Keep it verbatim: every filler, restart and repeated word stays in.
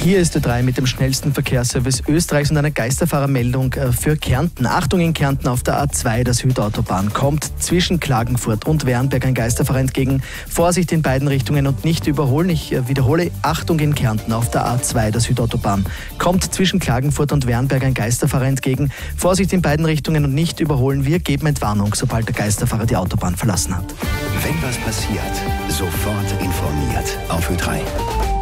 Hier ist Ö drei mit dem schnellsten Verkehrsservice Österreichs und einer Geisterfahrermeldung für Kärnten. Achtung in Kärnten auf der A zwei, der Südautobahn, kommt zwischen Klagenfurt und Wernberg ein Geisterfahrer entgegen. Vorsicht in beiden Richtungen und nicht überholen. Ich wiederhole, Achtung in Kärnten auf der A zwei, der Südautobahn, kommt zwischen Klagenfurt und Wernberg ein Geisterfahrer entgegen. Vorsicht in beiden Richtungen und nicht überholen. Wir geben Entwarnung, sobald der Geisterfahrer die Autobahn verlassen hat. Wenn was passiert, sofort informiert auf Ö drei.